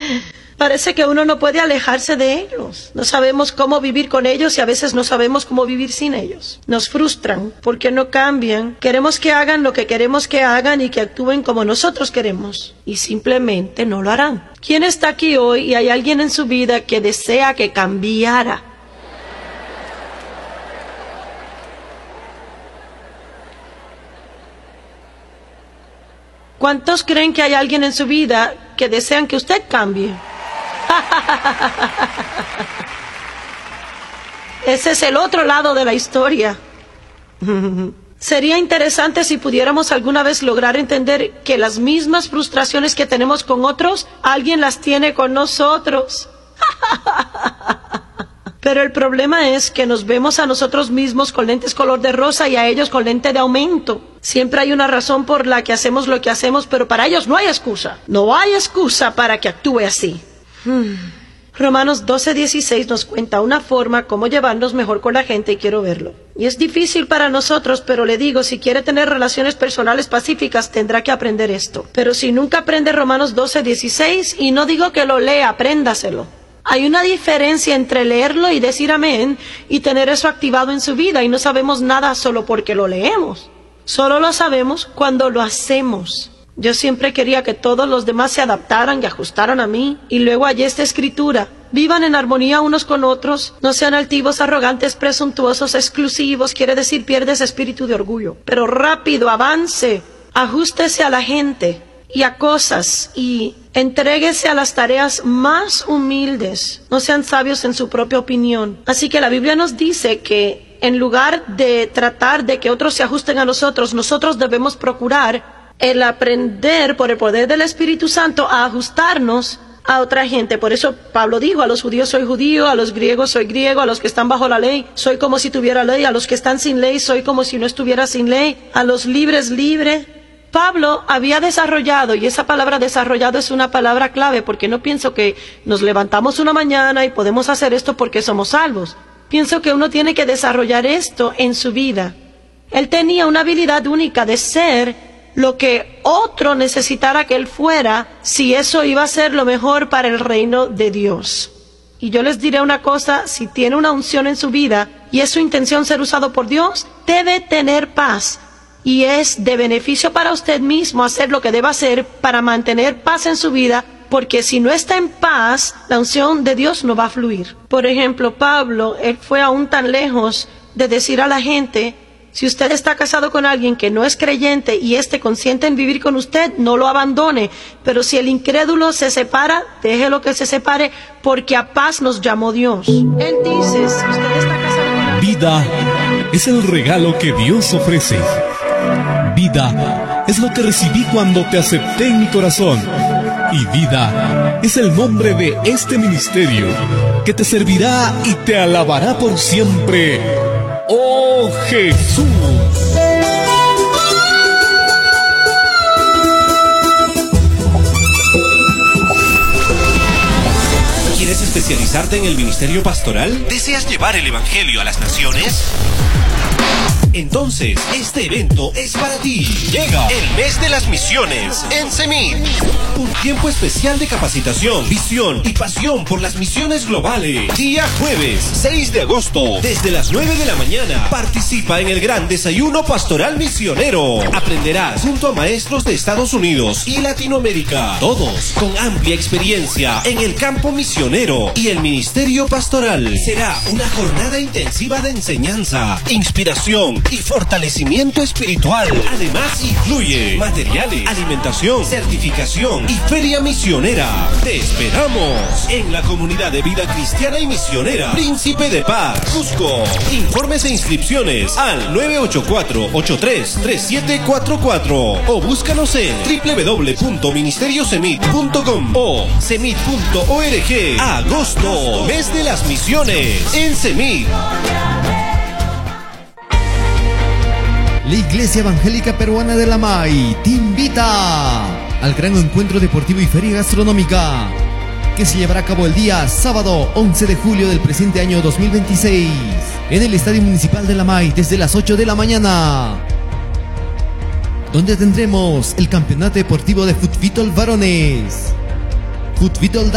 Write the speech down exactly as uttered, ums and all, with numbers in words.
Parece que uno no puede alejarse de ellos. No sabemos cómo vivir con ellos y a veces no sabemos cómo vivir sin ellos. Nos frustran porque no cambian. Queremos que hagan lo que queremos que hagan y que actúen como nosotros queremos. Y simplemente no lo harán. ¿Quién está aquí hoy y hay alguien en su vida que desea que cambiara? ¿Cuántos creen que hay alguien en su vida que desean que usted cambie? Ese es el otro lado de la historia. Sería interesante si pudiéramos alguna vez lograr entender que las mismas frustraciones que tenemos con otros, alguien las tiene con nosotros. Pero el problema es que nos vemos a nosotros mismos con lentes color de rosa y a ellos con lente de aumento. Siempre hay una razón por la que hacemos lo que hacemos, pero para ellos no hay excusa. No hay excusa para que actúe así. Hmm. Romanos doce dieciséis nos cuenta una forma cómo llevarnos mejor con la gente y quiero verlo. Y es difícil para nosotros, pero le digo, si quiere tener relaciones personales pacíficas, tendrá que aprender esto. Pero si nunca aprende Romanos doce dieciséis, y no digo que lo lea, apréndaselo. Hay una diferencia entre leerlo y decir amén y tener eso activado en su vida, y no sabemos nada solo porque lo leemos. Solo lo sabemos cuando lo hacemos. Yo siempre quería que todos los demás se adaptaran y ajustaran a mí. Y luego hallé esta escritura. Vivan en armonía unos con otros. No sean altivos, arrogantes, presuntuosos, exclusivos. Quiere decir pierdes espíritu de orgullo. Pero rápido, avance. Ajústese a la gente y a cosas. Y entréguese a las tareas más humildes. No sean sabios en su propia opinión. Así que la Biblia nos dice que en lugar de tratar de que otros se ajusten a nosotros, nosotros debemos procurar el aprender por el poder del Espíritu Santo a ajustarnos a otra gente. Por eso Pablo dijo, a los judíos soy judío, a los griegos soy griego, a los que están bajo la ley soy como si tuviera ley, a los que están sin ley soy como si no estuviera sin ley, a los libres libre. Pablo había desarrollado, y esa palabra desarrollado es una palabra clave, porque no pienso que nos levantamos una mañana y podemos hacer esto porque somos salvos. Pienso que uno tiene que desarrollar esto en su vida. Él tenía una habilidad única de ser lo que otro necesitara que él fuera, si eso iba a ser lo mejor para el reino de Dios. Y yo les diré una cosa, si tiene una unción en su vida y es su intención ser usado por Dios, debe tener paz. Y es de beneficio para usted mismo hacer lo que deba hacer para mantener paz en su vida, porque si no está en paz, la unción de Dios no va a fluir. Por ejemplo, Pablo, él fue aún tan lejos de decir a la gente, si usted está casado con alguien que no es creyente y éste consiente en vivir con usted, no lo abandone. Pero si el incrédulo se separa, déjelo que se separe, porque a paz nos llamó Dios. Él dice, si usted está casado con alguien... Vida es el regalo que Dios ofrece. Vida es lo que recibí cuando te acepté en mi corazón. Y vida es el nombre de este ministerio que te servirá y te alabará por siempre. ¡Oh Jesús! ¿Quieres especializarte en el ministerio pastoral? ¿Deseas llevar el evangelio a las naciones? Entonces, este evento es para ti. Llega el mes de las misiones en CEMIT. Un tiempo especial de capacitación, visión y pasión por las misiones globales. Día jueves, seis de agosto, desde las nueve de la mañana. Participa en el gran desayuno pastoral misionero. Aprenderás junto a maestros de Estados Unidos y Latinoamérica, todos con amplia experiencia en el campo misionero y el ministerio pastoral. Será una jornada intensiva de enseñanza, inspiración y fortalecimiento espiritual. Además, incluye materiales, alimentación, certificación y feria misionera. Te esperamos en la comunidad de vida cristiana y misionera Príncipe de Paz, Cusco. Informes e inscripciones al nueve ocho cuatro, ocho tres tres siete cuatro cuatro o búscanos en doble u doble u doble u punto ministerio cemit punto com o cemit punto org. Agosto, mes de las misiones en CEMIT. La Iglesia Evangélica Peruana de la M A I te invita al gran encuentro deportivo y feria gastronómica que se llevará a cabo el día sábado once de julio del presente año dos mil veintiséis en el Estadio Municipal de la M A I desde las ocho de la mañana, donde tendremos el Campeonato Deportivo de Fútbol Varones. Fútbol